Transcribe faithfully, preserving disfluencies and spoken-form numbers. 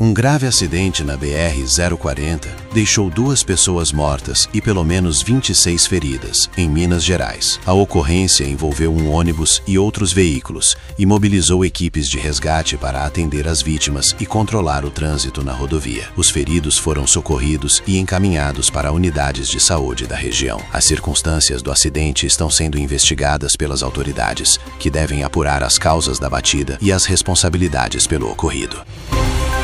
Um grave acidente na B R zero quarenta deixou duas pessoas mortas e pelo menos vinte e seis feridas, em Minas Gerais. A ocorrência envolveu um ônibus e outros veículos e mobilizou equipes de resgate para atender as vítimas e controlar o trânsito na rodovia. Os feridos foram socorridos e encaminhados para unidades de saúde da região. As circunstâncias do acidente estão sendo investigadas pelas autoridades, que devem apurar as causas da batida e as responsabilidades pelo ocorrido.